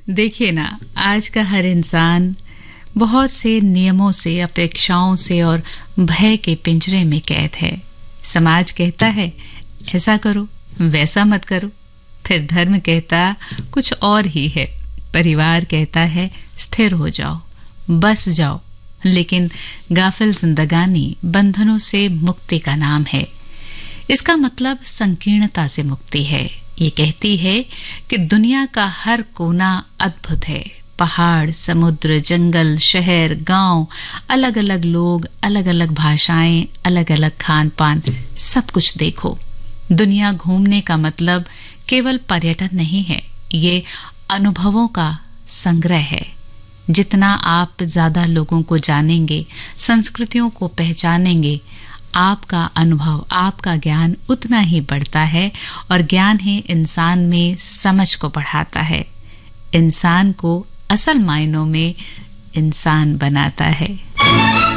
देखिए ना, आज का हर इंसान बहुत से नियमों से, अपेक्षाओं से और भय के पिंजरे में कैद है। समाज कहता है ऐसा करो, वैसा मत करो। फिर धर्म कहता कुछ और ही है। परिवार कहता है स्थिर हो जाओ, बस जाओ। लेकिन गाफिल जिंदगानी बंधनों से मुक्ति का नाम है। इसका मतलब संकीर्णता से मुक्ति है। ये कहती है कि दुनिया का हर कोना अद्भुत है। पहाड़, समुद्र, जंगल, शहर, गांव, अलग अलग लोग, अलग अलग भाषाएं, अलग अलग खान पान, सब कुछ देखो। दुनिया घूमने का मतलब केवल पर्यटन नहीं है, ये अनुभवों का संग्रह है। जितना आप ज्यादा लोगों को जानेंगे, संस्कृतियों को पहचानेंगे, आपका अनुभव, आपका ज्ञान उतना ही बढ़ता है। और ज्ञान ही इंसान में समझ को बढ़ाता है, इंसान को असल मायनों में इंसान बनाता है।